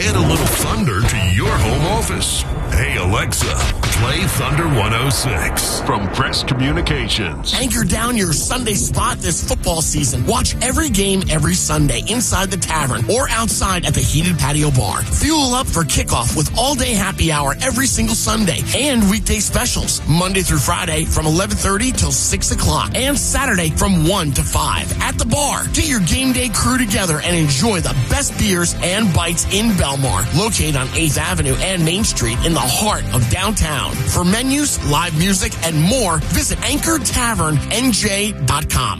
Add a little thunder to your home office. Hey, Alexa, play Thunder 106 from Press Communications. Anchor down your Sunday spot this football season. Watch every game every Sunday inside the tavern or outside at the heated patio bar. Fuel up for kickoff with all-day happy hour every single Sunday and weekday specials. Monday through Friday from 11:30 till 6 o'clock and Saturday from 1 to 5 at the bar. Get your game day crew together and enjoy the best beers and bites in Belmar, located on 8th Avenue and Main Street in the heart of downtown. For menus, live music, and more, visit AnchorTavernNJ.com.